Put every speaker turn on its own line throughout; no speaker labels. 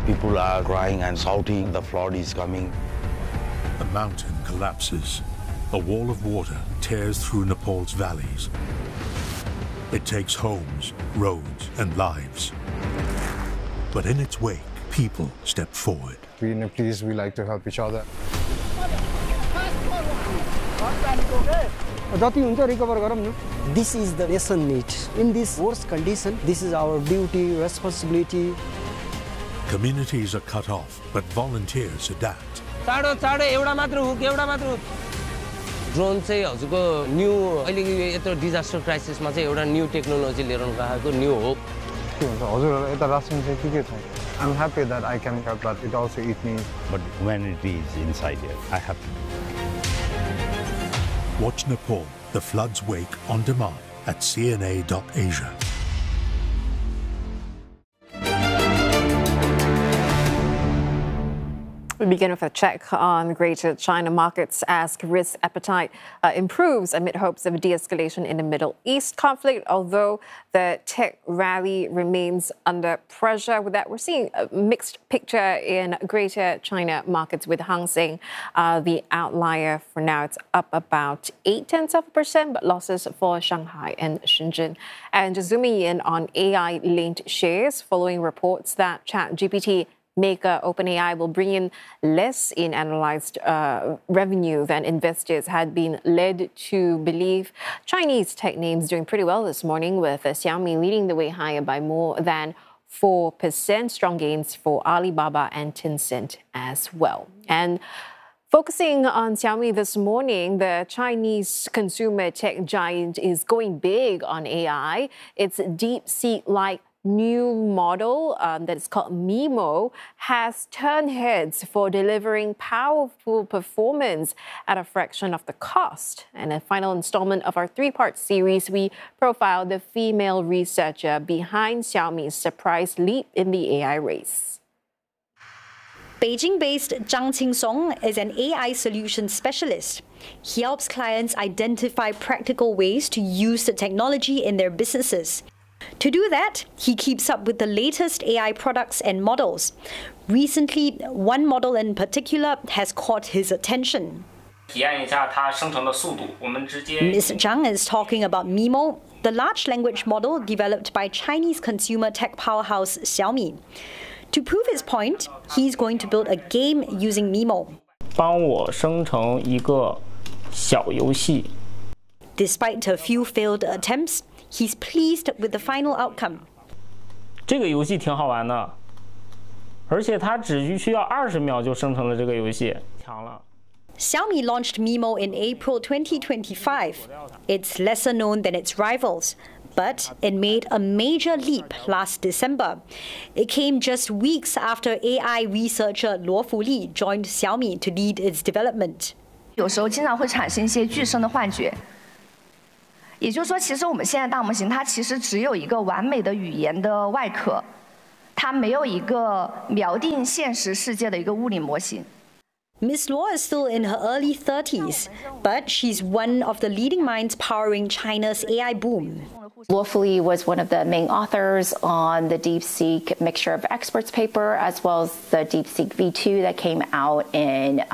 People are crying and shouting, the flood is coming.
A mountain collapses. A wall of water tears through Nepal's valleys. It takes homes, roads, and lives. But in its wake, people step forward.
We Nepalese, we like to help each other.
This is the lesson need. In this worst condition, this is our duty, responsibility.
Communities are cut off, but volunteers adapt.
Drone चाहिँ हजुरको new अहिलेको यत्रो disaster क्राइसिसमा चाहिँ एउटा new technology लिएर गएको new hope
हजुर यता रासन चाहिँ के छ I'm happy that I can help, but it also eats me.
But humanity is inside here. I have to.
Watch Nepal, the flood's wake on demand at CNA.Asia.
We begin with a check on Greater China markets as risk appetite improves amid hopes of de-escalation in the Middle East conflict. Although the tech rally remains under pressure, with that, we're seeing a mixed picture in Greater China markets, with Hang Seng the outlier for now. It's up about 0.8%, but losses for Shanghai and Shenzhen. And just zooming in on AI-linked shares, following reports that ChatGPT maker OpenAI will bring in less in analyzed revenue than investors had been led to believe. Chinese tech names doing pretty well this morning, with Xiaomi leading the way higher by more than 4%. Strong gains for Alibaba and Tencent as well. And focusing on Xiaomi this morning, the Chinese consumer tech giant is going big on AI. Its DeepSeek-like new model that is called MiMo has turned heads for delivering powerful performance at a fraction of the cost. And a final installment of our three-part series, we profile the female researcher behind Xiaomi's surprise leap in the AI race.
Beijing-based Zhang Qingsong is an AI solution specialist. He helps clients identify practical ways to use the technology in their businesses. To do that, he keeps up with the latest AI products and models. Recently, one model in particular has caught his attention. Ms. Zhang is talking about MiMo, the large language model developed by Chinese consumer tech powerhouse Xiaomi. To prove his point, he's going to build a game using MiMo. Despite a few failed attempts, he's pleased with the final outcome.
这个游戏挺好玩的，而且它只需要20秒就生成了这个游戏，强了。
Xiaomi launched MiMo in April 2025. It's lesser known than its rivals, but it made a major leap last December. It came just weeks after AI researcher Luo Fuli joined Xiaomi to lead its development.
有时候经常会产生一些具身的幻觉。 也就是说，其实我们现在大模型它其实只有一个完美的语言的外壳，它没有一个锚定现实世界的一个物理模型。
Ms. Luo is still in her early 30s, but she's one of the leading minds powering China's AI boom.
Luo Fuli was one of the main authors on the DeepSeek Mixture of Experts paper, as well as the DeepSeek V2 that came out in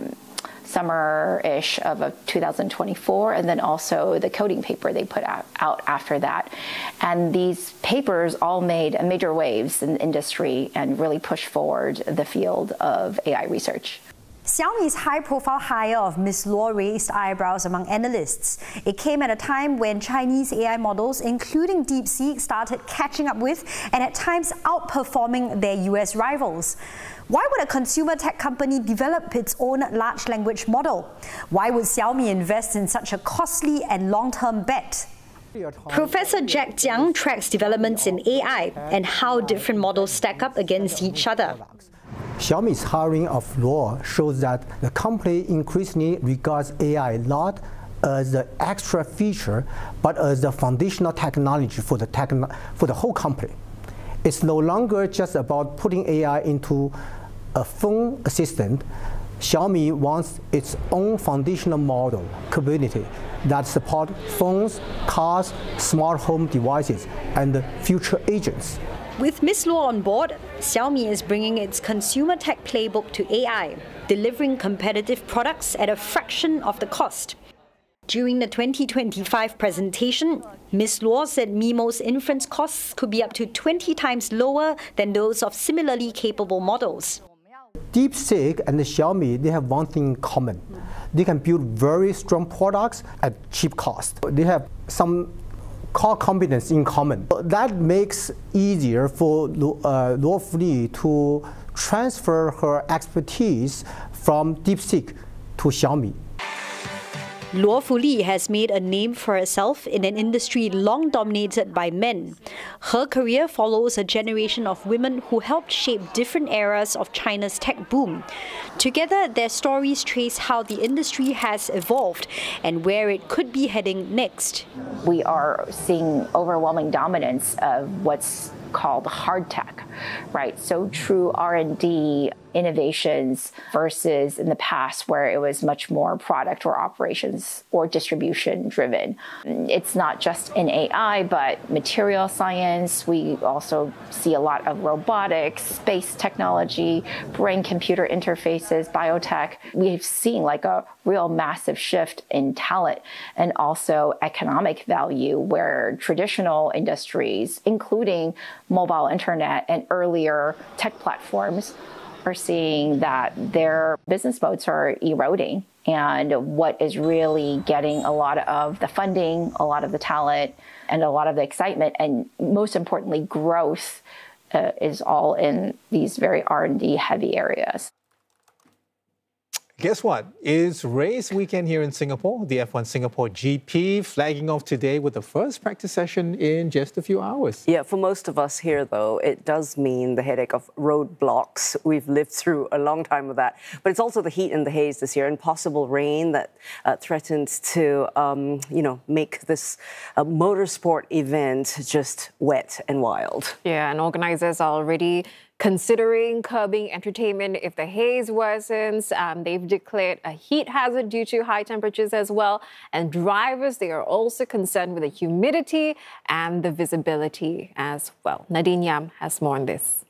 summer-ish of 2024, and then also the coding paper they put out after that. And these papers all made major waves in the industry and really pushed forward the field of AI research.
Xiaomi's high-profile hire of Ms. Luo raised eyebrows among analysts. It came at a time when Chinese AI models, including DeepSeek, started catching up with and at times outperforming their US rivals. Why would a consumer tech company develop its own large language model? Why would Xiaomi invest in such a costly and long-term bet? Professor Jack Jiang tracks developments in AI and how different models stack up against each other.
Xiaomi's hiring of Luo shows that the company increasingly regards AI not as the extra feature, but as the foundational technology for the whole company. It's no longer just about putting AI into a phone assistant. Xiaomi wants its own foundational model community that supports phones, cars, smart home devices, and future agents.
With Miss Luo on board, Xiaomi is bringing its consumer tech playbook to AI, delivering competitive products at a fraction of the cost. During the 2025 presentation, Ms. Luo said MiMo's inference costs could be up to 20 times lower than those of similarly capable models.
DeepSeek and the Xiaomi, they have one thing in common. They can build very strong products at cheap cost. They have some core competence in common. That makes easier for Luo Fuli to transfer her expertise from DeepSeek to Xiaomi.
Luo Fuli has made a name for herself in an industry long dominated by men. Her career follows a generation of women who helped shape different eras of China's tech boom. Together, their stories trace how the industry has evolved and where it could be heading next.
We are seeing overwhelming dominance of what's called hard tech, right? So true R&D innovations versus in the past where it was much more product or operations or distribution driven. It's not just in AI, but material science. We also see a lot of robotics, space technology, brain-computer interfaces, biotech. We've seen like a real massive shift in talent and also economic value where traditional industries, including mobile internet and earlier tech platforms, are seeing that their business modes are eroding. And what is really getting a lot of the funding, a lot of the talent, and a lot of the excitement, and most importantly, growth is all in these very R&D heavy areas.
Guess what? It's race weekend here in Singapore. The F1 Singapore GP flagging off today with the first practice session in just a few hours.
Yeah, for most of us here, though, it does mean the headache of roadblocks. We've lived through a long time of that. But it's also the heat and the haze this year and possible rain that threatens to, make this motorsport event just wet and wild.
Yeah, and organizers are already considering curbing entertainment if the haze worsens. They've declared a heat hazard due to high temperatures as well. And drivers, they are also concerned with the humidity and the visibility as well. Nadine Yam has more on this.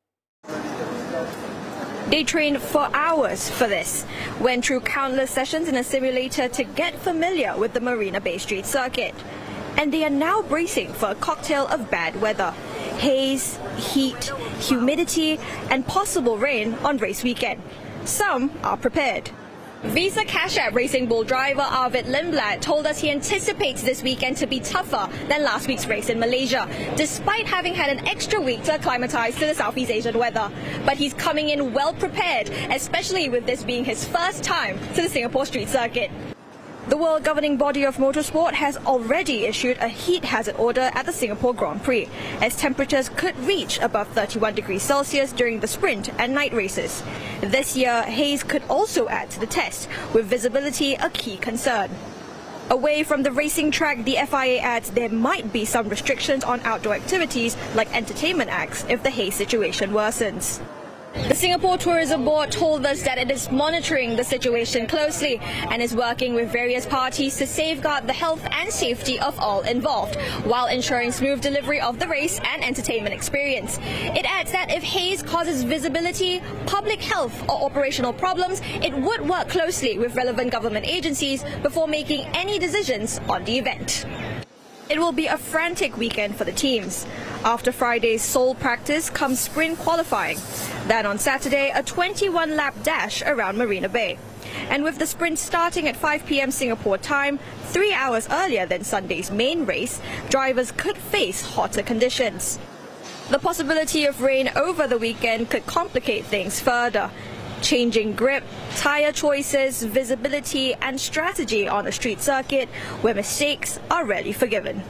They trained for hours for this, went through countless sessions in a simulator to get familiar with the Marina Bay Street circuit. And they are now bracing for a cocktail of bad weather. Haze, heat, humidity, and possible rain on race weekend. Some are prepared. Visa Cash App Racing Bull driver Arvid Lindblad told us he anticipates this weekend to be tougher than last week's race in Malaysia, despite having had an extra week to acclimatise to the Southeast Asian weather. But he's coming in well prepared, especially with this being his first time to the Singapore street circuit. The world governing body of motorsport has already issued a heat hazard order at the Singapore Grand Prix, as temperatures could reach above 31 degrees Celsius during the sprint and night races. This year, haze could also add to the test, with visibility a key concern. Away from the racing track, the FIA adds there might be some restrictions on outdoor activities like entertainment acts if the haze situation worsens. The Singapore Tourism Board told us that it is monitoring the situation closely and is working with various parties to safeguard the health and safety of all involved, while ensuring smooth delivery of the race and entertainment experience. It adds that if haze causes visibility, public health or operational problems, it would work closely with relevant government agencies before making any decisions on the event. It will be a frantic weekend for the teams. After Friday's sole practice comes sprint qualifying. Then on Saturday, a 21-lap dash around Marina Bay. And with the sprint starting at 5 p.m. Singapore time, 3 hours earlier than Sunday's main race, drivers could face hotter conditions. The possibility of rain over the weekend could complicate things further. Changing grip, tyre choices, visibility and strategy on a street circuit where mistakes are rarely forgiven.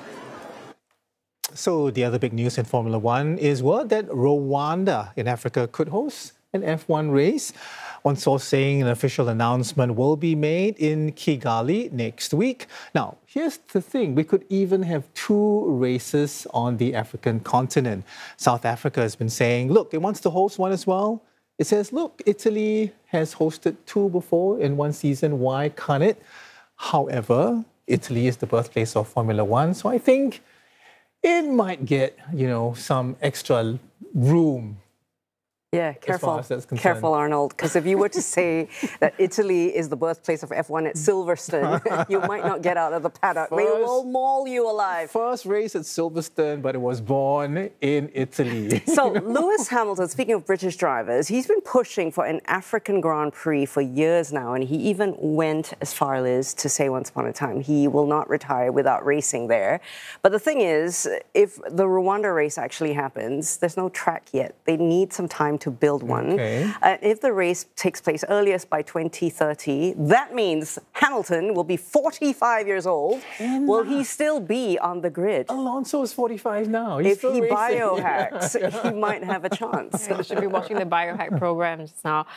So the other big news in Formula One is word that Rwanda in Africa could host an F1 race. One source saying an official announcement will be made in Kigali next week. Now, here's the thing. We could even have 2 races on the African continent. South Africa has been saying, look, it wants to host one as well. It says, look, Italy has hosted 2 before in one season. Why can't it? However, Italy is the birthplace of Formula One. So I think it might get, some extra room.
Yeah, careful, Arnold, because if you were to say that Italy is the birthplace of F1 at Silverstone, you might not get out of the paddock. They will maul you alive.
First race at Silverstone, but it was born in Italy.
So Lewis Hamilton, speaking of British drivers, he's been pushing for an African Grand Prix for years now, and he even went as far, Liz, to say once upon a time he will not retire without racing there. But the thing is, if the Rwanda race actually happens, there's no track yet. They need some time to build one.
Okay.
If the race takes place earliest by 2030, that means Hamilton will be 45 years old. Will he still be on the grid?
Alonso is 45 now.
If he biohacks, he might have a chance.
You should be watching the biohack programs now.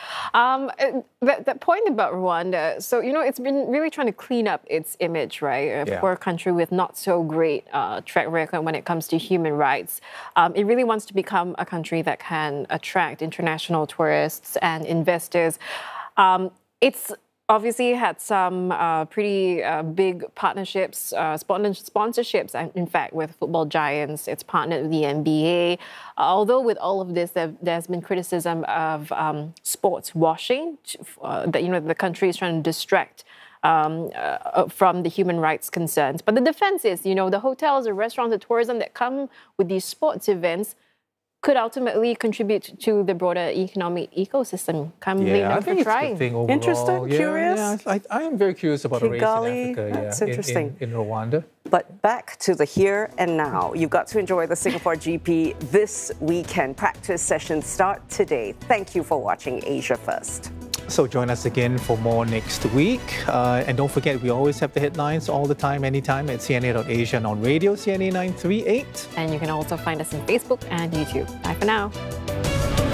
That point about Rwanda, so, it's been really trying to clean up its image, right? For a country with not so great track record when it comes to human rights. It really wants to become a country that can attract international tourists and investors. It's obviously had some pretty big partnerships, sponsorships, in fact, with football giants. It's partnered with the NBA. Although with all of this, there's been criticism of sports washing, that, the country is trying to distract from the human rights concerns. But the defense is, the hotels, the restaurants, the tourism that come with these sports events could ultimately contribute to the broader economic ecosystem.
I think it's a good thing overall.
Interesting, curious?
Yeah, I am very curious about a race in Africa.
That's interesting.
In Rwanda.
But back to the here and now. You've got to enjoy the Singapore GP this weekend. Practice sessions start today. Thank you for watching Asia First.
So join us again for more next week. And don't forget, we always have the headlines all the time, anytime at CNA.Asia and on radio, CNA 938.
And you can also find us on Facebook and YouTube. Bye for now.